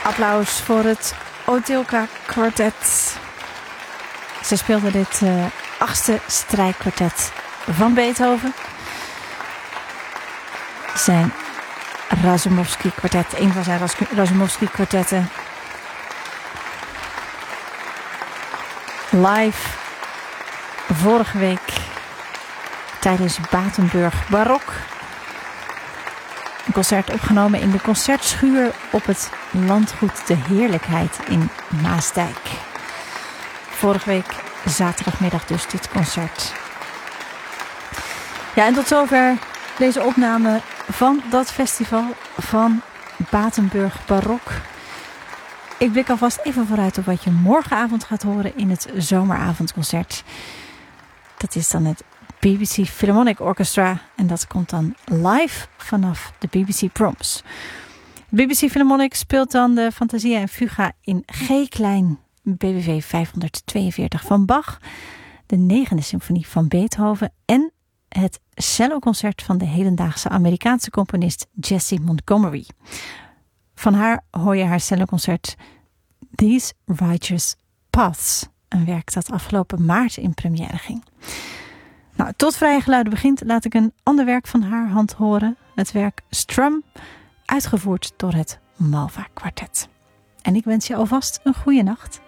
Applaus voor het Otilka Quartet. Ze speelden dit 8e strijkkwartet van Beethoven. Zijn Razumovsky kwartet, een van zijn Razumovsky kwartetten. Live vorige week tijdens Batenburg Barok. Een concert opgenomen in de concertschuur op het landgoed De Heerlijkheid in Maasdijk. Vorige week zaterdagmiddag dus dit concert. Ja, en tot zover deze opname van dat festival van Batenburg Barok. Ik blik alvast even vooruit op wat je morgenavond gaat horen in het zomeravondconcert. Dat is dan het BBC Philharmonic Orchestra en dat komt dan live vanaf de BBC Proms. BBC Philharmonic speelt dan de Fantasia en Fuga in G-klein, BWV 542 van Bach, de 9e symfonie van Beethoven en het celloconcert van de hedendaagse Amerikaanse componist Jessie Montgomery. Van haar hoor je haar celloconcert These Righteous Paths, een werk dat afgelopen maart in première ging. Nou, tot Vrije Geluiden begint laat ik een ander werk van haar hand horen. Het werk Strum, uitgevoerd door het Malva Quartet. En ik wens je alvast een goede nacht.